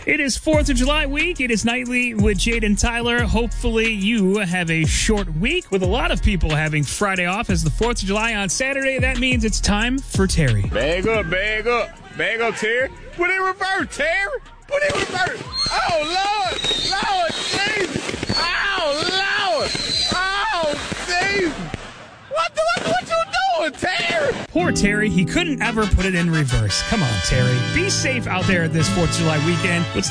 It is 4th of July week. It is Nightly with Jade and Tyler. Hopefully you have a short week with a lot of people having Friday off as the 4th of July on Saturday. That means it's time for Terry. Bag up, bag up. Bag up, Terry. Put it in reverse, Terry. Put it in reverse. Oh, Lord. Lord, Jesus. Oh, Lord. Oh, Jesus. What you doing, Terry? Poor Terry. He couldn't ever put it in reverse. Come on, Terry. Be safe out there this 4th of July weekend. Let's